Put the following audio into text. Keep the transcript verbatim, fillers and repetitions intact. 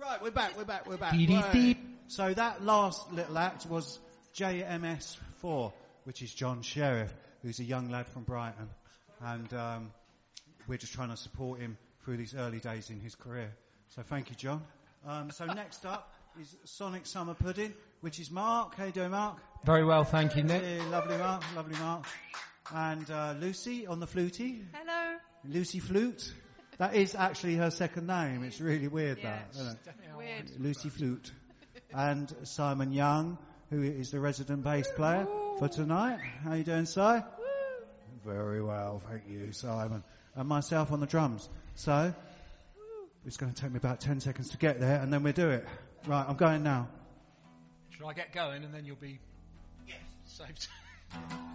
Right, we're back, we're back, we're back. Dee, dee, Right. dee. So that last little act was J M S four, which is John Sheriff, who's a young lad from Brighton. And um, we're just trying to support him through these early days in his career. So thank you, John. Um, so next up is Sonic Summer Pudding, which is Mark. How you doing, Mark? Very well, thank you, Nick. Yeah, lovely, Mark. Lovely, Mark. And uh, Lucy on the flutie. Hello. Lucy Flute. That is actually her second name. It's really weird, Yeah, that. Isn't it? Weird. Lucy Flute. And Simon Young, who is the resident bass player for tonight. How you doing, Si? Very well, thank you, Simon. And myself on the drums. So, it's going to take me about ten seconds to get there, and then we'll do it. Right, I'm going now. Shall I get going and then you'll be... Yes. Saved.